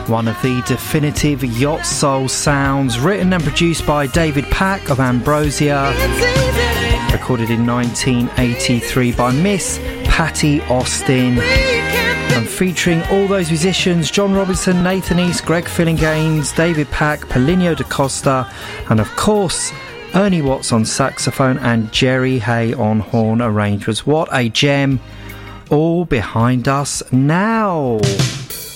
One of the definitive yacht soul sounds, written and produced by David Pack of Ambrosia, recorded in 1983 by Miss Patti Austin, and featuring all those musicians: John Robinson, Nathan East, Greg Fillinganes, David Pack, Paulinho da Costa, and of course Ernie Watts on saxophone and Jerry Hay on horn arrangements. What a gem! All behind us now.